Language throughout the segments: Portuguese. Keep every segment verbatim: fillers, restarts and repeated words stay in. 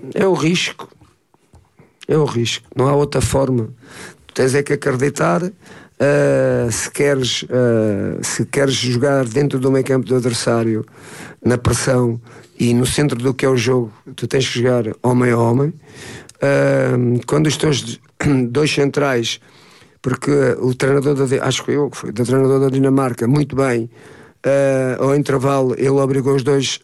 é o risco. É o risco. Não há outra forma. Tu tens é que acreditar. Uh, se, queres, uh, se queres jogar dentro do meio campo do adversário, na pressão e no centro do que é o jogo, tu tens que jogar homem a homem. Uh, quando os teus dois centrais, porque o treinador da, acho que eu que foi, do treinador da Dinamarca, muito bem, uh, ao intervalo ele obrigou os dois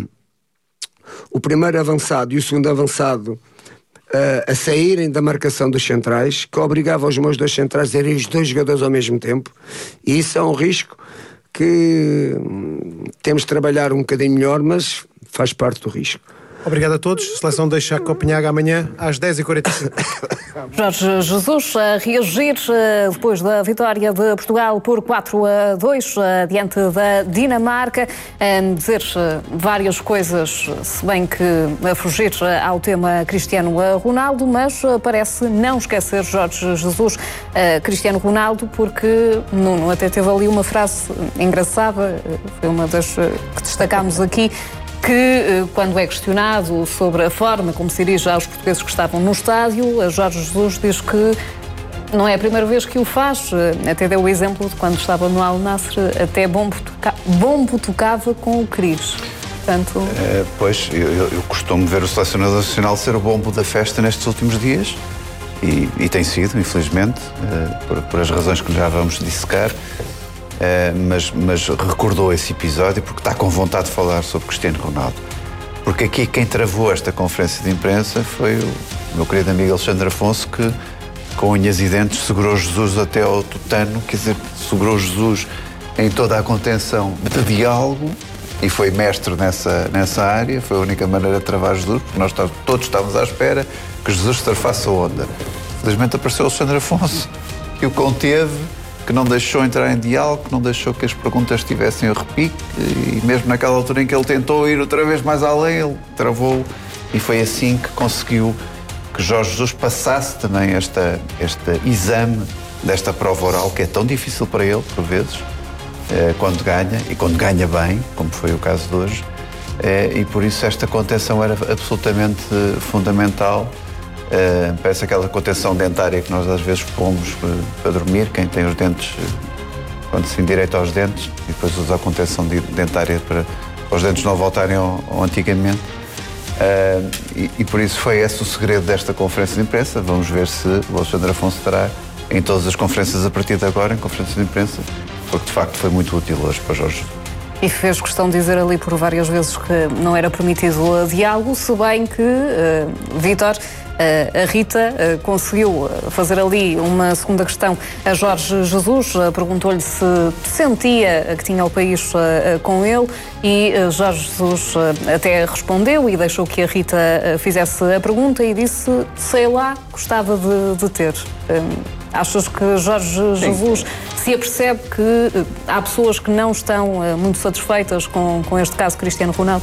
o primeiro avançado e o segundo avançado uh, a saírem da marcação dos centrais, que obrigava os meus dois centrais a irem os dois jogadores ao mesmo tempo, e isso é um risco que hum, temos de trabalhar um bocadinho melhor, mas faz parte do risco. Obrigado a todos. A seleção deixa a Copenhaga amanhã às dez e quarenta e cinco. Jorge Jesus a reagir depois da vitória de Portugal por quatro a dois diante da Dinamarca, a dizer várias coisas, se bem que a fugir ao tema Cristiano Ronaldo, mas parece não esquecer Jorge Jesus Cristiano Ronaldo, porque Nuno até teve ali uma frase engraçada, foi uma das que destacámos aqui, que, quando é questionado sobre a forma como se dirige aos portugueses que estavam no estádio, a Jorge Jesus diz que não é a primeira vez que o faz. Até deu o exemplo de quando estava no Al Nassr, até bombo, toca... bombo tocava com o Cris. Portanto... É, pois, eu, eu costumo ver o selecionador nacional ser o bombo da festa nestes últimos dias, e, e tem sido, infelizmente, por, por as razões que já vamos dissecar. Uh, mas, mas recordou esse episódio porque está com vontade de falar sobre Cristiano Ronaldo. Porque aqui quem travou esta conferência de imprensa foi o meu querido amigo Alexandre Afonso, que com unhas e dentes segurou Jesus até ao tutano, quer dizer, segurou Jesus em toda a contenção de diálogo e foi mestre nessa, nessa área. Foi a única maneira de travar Jesus, porque nós todos estávamos à espera que Jesus surfasse a onda. Felizmente apareceu Alexandre Afonso, que o conteve, que não deixou entrar em diálogo, que não deixou que as perguntas tivessem o repique, e mesmo naquela altura em que ele tentou ir outra vez mais além, ele travou, e foi assim que conseguiu que Jorge Jesus passasse também esta, este exame desta prova oral, que é tão difícil para ele, por vezes, quando ganha, e quando ganha bem, como foi o caso de hoje, e por isso esta contenção era absolutamente fundamental. Uh, parece aquela contenção dentária que nós às vezes pomos uh, para dormir, quem tem os dentes, uh, quando se endireita aos dentes, e depois usa a contenção dentária para, para os dentes não voltarem ao, ao antigamente. Uh, e, e por isso foi esse o segredo desta conferência de imprensa. Vamos ver se o Alexandre Afonso estará em todas as conferências a partir de agora, em conferências de imprensa, porque de facto foi muito útil hoje para Jorge. E fez questão de dizer ali por várias vezes que não era permitido o diálogo, se bem que uh, Vítor, Uh, a Rita uh, conseguiu fazer ali uma segunda questão a Jorge Jesus, uh, perguntou-lhe se sentia que tinha o país uh, com ele, e uh, Jorge Jesus uh, até respondeu e deixou que a Rita uh, fizesse a pergunta e disse, sei lá, gostava de, de ter. Uh, achas que Jorge Jesus se apercebe que uh, há pessoas que não estão uh, muito satisfeitas com, com este caso Cristiano Ronaldo?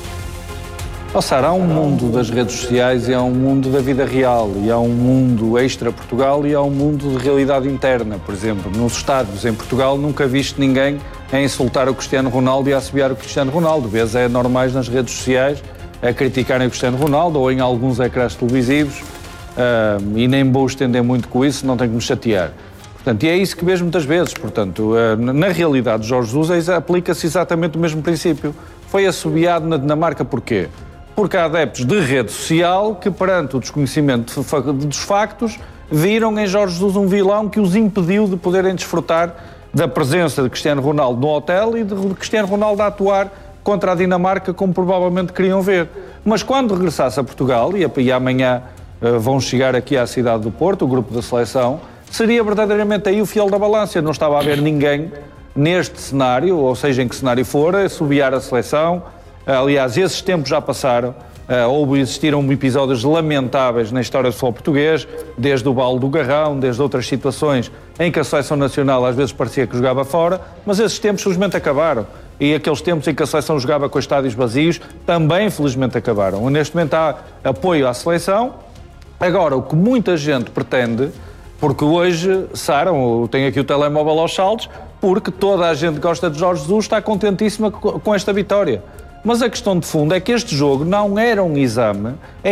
Oh, Sara, há um mundo das redes sociais e há um mundo da vida real, e há um mundo extra-Portugal e há um mundo de realidade interna. Por exemplo, nos estádios em Portugal nunca viste ninguém a insultar o Cristiano Ronaldo e a assobiar o Cristiano Ronaldo. Vês é normais nas redes sociais a criticarem o Cristiano Ronaldo ou em alguns ecrãs televisivos, uh, e nem vou estender muito com isso, não tenho que me chatear. Portanto, e é isso que vejo muitas vezes. Portanto, uh, na realidade, Jorge Jesus aplica-se exatamente o mesmo princípio. Foi assobiado na Dinamarca porquê? Porque há adeptos de rede social que, perante o desconhecimento dos factos, viram em Jorge Jesus um vilão que os impediu de poderem desfrutar da presença de Cristiano Ronaldo no hotel e de Cristiano Ronaldo a atuar contra a Dinamarca como provavelmente queriam ver. Mas quando regressasse a Portugal, e amanhã uh, vão chegar aqui à cidade do Porto, o grupo da seleção, seria verdadeiramente aí o fiel da balança. Não estava a haver ninguém neste cenário, ou seja, em que cenário for, assobiar a seleção. Aliás, esses tempos já passaram. Uh, houve, existiram episódios lamentáveis na história do futebol português, desde o baile do Garrão, desde outras situações em que a seleção nacional às vezes parecia que jogava fora, mas esses tempos felizmente acabaram. E aqueles tempos em que a seleção jogava com estádios vazios também felizmente acabaram. Neste momento há apoio à seleção. Agora, o que muita gente pretende, porque hoje, Sara, tem aqui o telemóvel aos saltos, porque toda a gente que gosta de Jorge Jesus está contentíssima com esta vitória. Mas a questão de fundo é que este jogo não era um exame